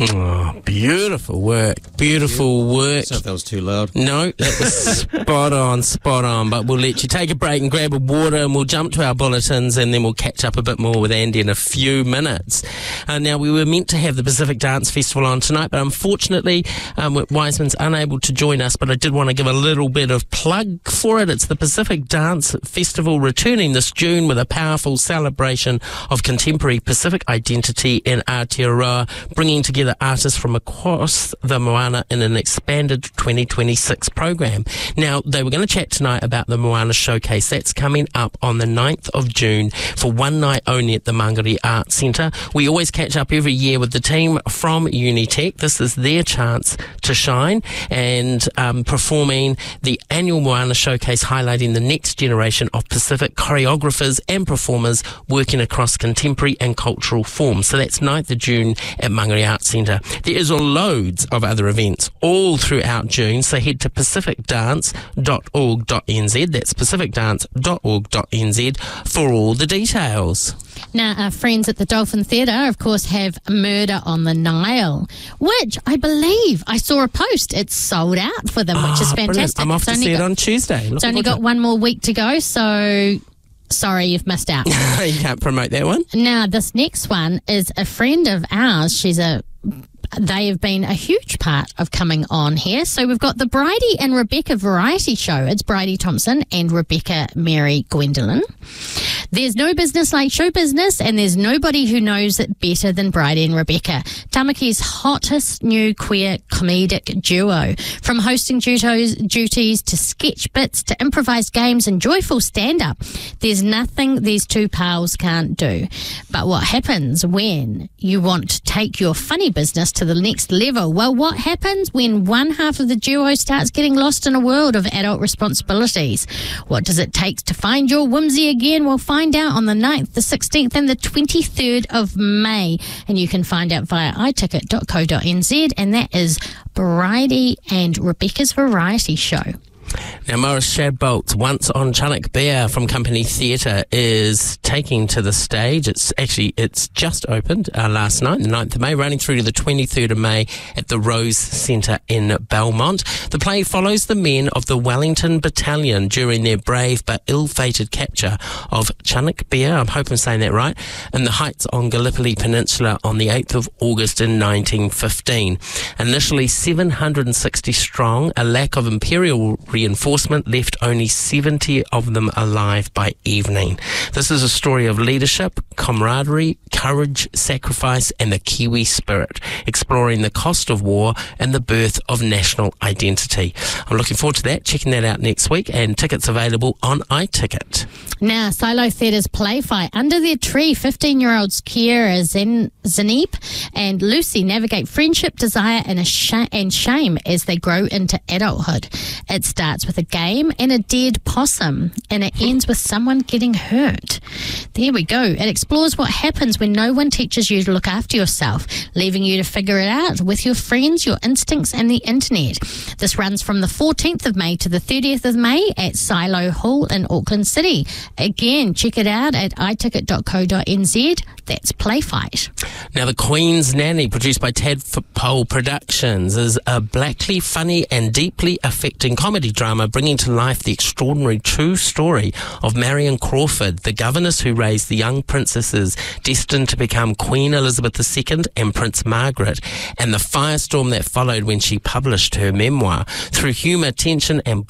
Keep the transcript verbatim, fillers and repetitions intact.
Oh, beautiful work. Beautiful work. So if that was too loud. No, that was spot on, spot on. But we'll let you take a break and grab a water, and we'll jump to our bulletins, and then we'll catch up a bit more with Andy in a few minutes. Uh, now, we were meant to have the Pacific Dance Festival on tonight, but unfortunately, um, Wiseman's unable to join us, but I did want to give a little bit of plug for it. It's the Pacific Dance Festival returning this June with a powerful celebration of contemporary Pacific identity in Aotearoa, bringing together artists from across the Moana in an expanded twenty twenty-six program. Now, they were going to chat tonight about the Moana Showcase. That's coming up on the ninth of June for one night only at the Mangere Arts Centre. We always catch up every year with the team from Unitec. This is their chance to shine, and um, performing the annual Moana Showcase, highlighting the next generation of Pacific choreographers and performers working across contemporary and cultural forms. So that's ninth of June at Mangere Arts Centre. There is loads of other events all throughout June, so head to pacific dance dot org dot n z. That's pacific dance dot org dot n z for all the details. Now, our friends at the Dolphin Theatre, of course, have Murder on the Nile, which I believe I saw a post. It's sold out for them, which Oh, is brilliant. fantastic. I'm off It's to see only it got- on Tuesday. It's Looking only forward got one more week to go, so sorry you've missed out. to it. You can't promote that one. Now, this next one is a friend of ours. She's a They have been a huge part of coming on here. So we've got the Bridie and Rebecca Variety Show. It's Bridie Thompson and Rebecca Mary Gwendolyn. There's no business like show business, and there's nobody who knows it better than Bridie and Rebecca, Tamaki's hottest new queer comedic duo. From hosting dutos, duties to sketch bits to improvised games and joyful stand-up, there's nothing these two pals can't do. But what happens when you want to take your funny business to the next level? Well, what happens when one half of the duo starts getting lost in a world of adult responsibilities? What does it take to find your whimsy again? We'll find out on the ninth, the sixteenth and the twenty-third of May. And you can find out via i ticket dot co dot n z, and that is Bridie and Rebecca's Variety Show. Now, Morris Shadbolt, once on Chunnock Bear from Company Theatre, is taking to the stage. It's actually, it's just opened uh, last night, the ninth of May, running through to the twenty-third of May at the Rose Centre in Belmont. The play follows the men of the Wellington Battalion during their brave but ill-fated capture of Chunnock Bear, I hope I'm saying that right, in the heights on Gallipoli Peninsula on the eighth of August in nineteen fifteen. Initially seven hundred sixty strong, a lack of imperial reinforcement left only seventy of them alive by evening. This is a story of leadership, camaraderie, courage, sacrifice, and the Kiwi spirit, exploring the cost of war and the birth of national identity. I'm looking forward to that, checking that out next week, and tickets available on iTicket. Now, Silo Theatre's Play Fight. Under their tree, fifteen-year-olds Kiera Zen- Zaneep and Lucy navigate friendship, desire, and, a sh- and shame as they grow into adulthood. It starts with a game and a dead possum, and it ends with someone getting hurt. There we go. It explores what happens when no one teaches you to look after yourself, leaving you to figure it out with your friends, your instincts, and the internet. This runs from the fourteenth of May to the thirtieth of May at Silo Hall in Auckland City. Again, check it out at i ticket dot co dot n z. That's Play Fight. Now, The Queen's Nanny, produced by Tadpole Productions, is a blackly funny and deeply affecting comedy drama bringing to life the extraordinary true story of Marion Crawford, the governess who raised the young princesses destined to become Queen Elizabeth the Second and Prince Margaret, and the firestorm that followed when she published her memoir. Through humour, tension and